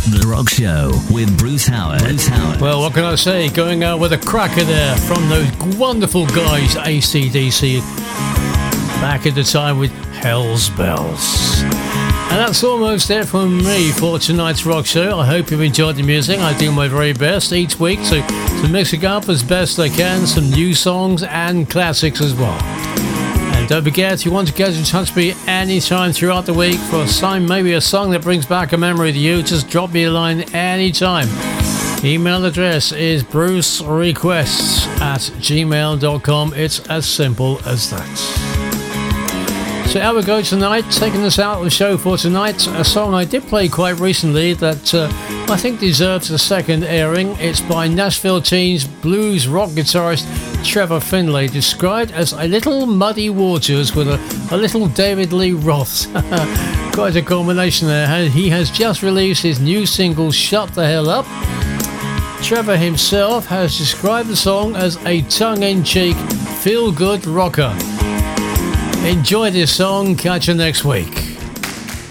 The Rock Show with Bruce Howard. Well, what can I say? Going out with a cracker there from those wonderful guys, AC/DC, back at the time with Hell's Bells. And that's almost it from me for tonight's Rock Show. I hope you've enjoyed the music. I do my very best each week to mix it up as best I can, some new songs and classics as well. And don't forget, if you want to get in touch with me anytime throughout the week for maybe a song that brings back a memory to you, just drop me a line anytime. Email address is brucerequests@gmail.com. It's as simple as that. So out we go tonight, taking us out of the show for tonight. A song I did play quite recently that I think deserves a second airing. It's by Nashville Teens blues rock guitarist Trevor Finlay, described as a little muddy waters with a little David Lee Roth. Quite a combination there. He has just released his new single, Shut the Hell Up. Trevor himself has described the song as a tongue-in-cheek, feel-good rocker. Enjoy this song. Catch you next week.